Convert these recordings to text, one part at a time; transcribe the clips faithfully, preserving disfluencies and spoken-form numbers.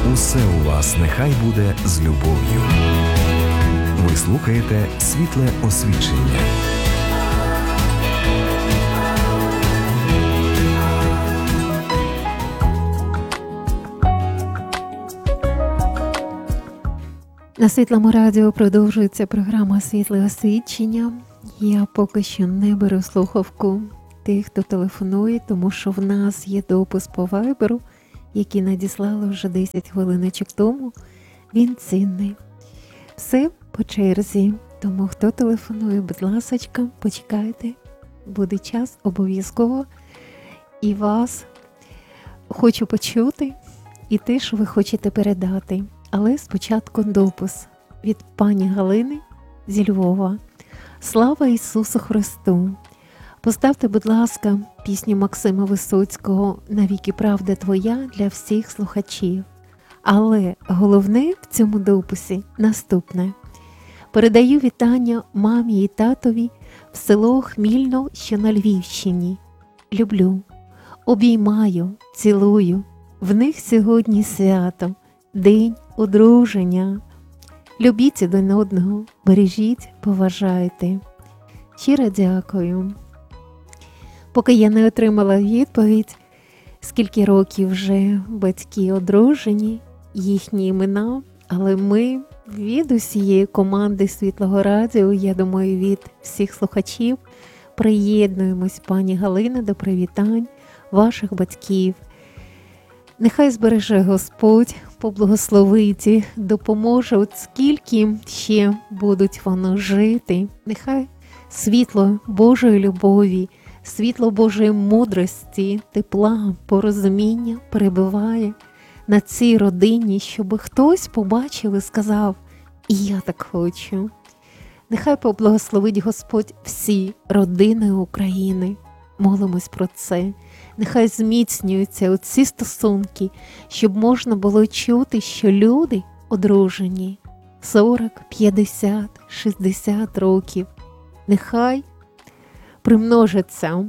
Усе у вас нехай буде з любов'ю. Ви слухаєте «Світле освічення». На Світлому радіо продовжується програма «Світле освічення». Я поки що не беру слухавку тих, хто телефонує, тому що в нас є допис по вайберу, який надіслали вже десять хвилиночок тому. Він цінний. Все по черзі. Тому хто телефонує, будь ласочка, почекайте. Буде час обов'язково. І вас хочу почути, і те, що ви хочете передати. Але спочатку допис від пані Галини зі Львова. Слава Ісусу Христу! Поставте, будь ласка, пісню Максима Висоцького «Навіки правда твоя» для всіх слухачів. Але головне в цьому дописі наступне. Передаю вітання мамі і татові в село Хмільно, що на Львівщині. Люблю, обіймаю, цілую. В них сьогодні свято, день одруження. Любіть один одного, бережіть, поважайте. Щиро дякую. Поки я не отримала відповідь, скільки років вже батьки одружені, їхні імена, але ми від усієї команди Світлого радіо, я думаю, від всіх слухачів, приєднуємось, пані Галина, до привітань ваших батьків. Нехай збереже Господь, поблагословить, допоможе, от скільки ще будуть вони жити. Нехай світло Божої любові, світло Божої мудрості, тепла, порозуміння перебуває на цій родині, щоб хтось побачив і сказав: «І я так хочу». Нехай поблагословить Господь всі родини України. Молимось про це. Нехай зміцнюються оці стосунки, щоб можна було чути, що люди одружені сорок, п'ятдесят, шістдесят років. Нехай примножаться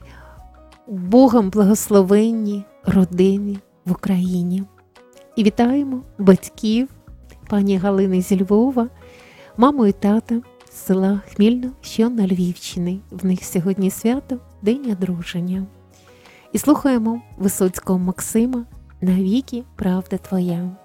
Богом благословенні родини в Україні. І вітаємо батьків пані Галини зі Львова, маму і тата з села Хмільно, що на Львівщині. В них сьогодні свято, день одруження. І слухаємо Висоцького Максима «Навіки правда твоя».